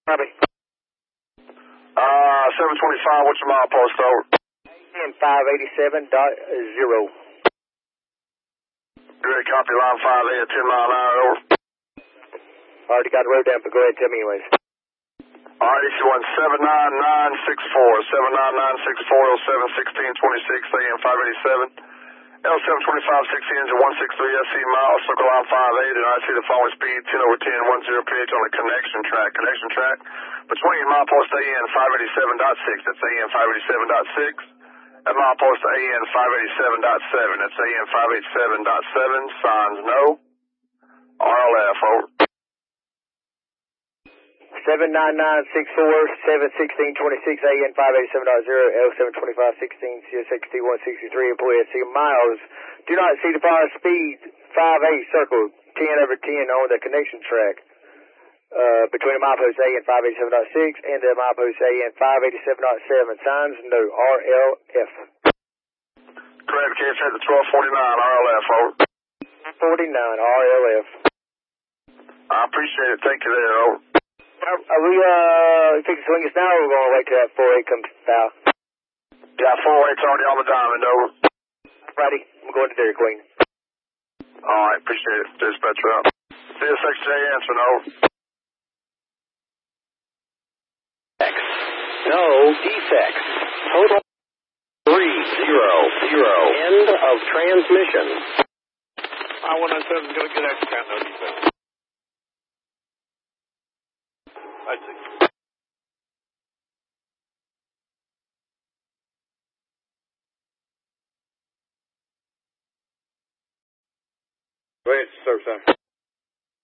Copy. 725, what's your milepost, over? And 587.0. Good, copy, line 5A at 10 mile an hour, over. Already got the road down, but go ahead and tell me anyways. Alright, issue 1 79964, 79964, 071626, AM 587. L725, 6 engine, 163 SE miles, circle line 58, and I see the following speed, 10 over 10, 10 pH on the connection track. Connection track between milepost AN 587.6, that's AN 587.6, and milepost AN 587.7, that's AN 587.7, signs no. RLF, over. 79964, 71626, AN 587.0, L725, 16, CSXT 163, employee at 6 miles. Do not see the fire speed, 58, circle, 10 over 10 on the connection track. Between the milepost AN 587.6 and the milepost AN 587.7, signs no, RLF. Clarification at the 1249, RLF, over. 49, RLF. I appreciate it, thank you there, over. Are we fixing to swing us now, or are we going to wait till that 4-8 comes out? Yeah, 4-8's already on the diamond, over. Righty, I'm going to Dairy Queen. Alright, appreciate it. Dispatcher out. CSXJ answering, over. No defects. Total 300. End of transmission. I-197 is going to get extra count, no defects. I see. Go ahead, service time.